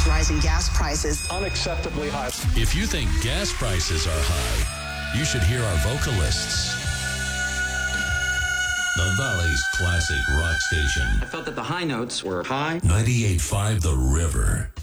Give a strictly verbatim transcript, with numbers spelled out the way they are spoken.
those rising gas prices. Unacceptably high. If you think gas prices are high, you should hear our vocalists. The Valley's classic rock station. I felt that the high notes were high. ninety-eight point five The River.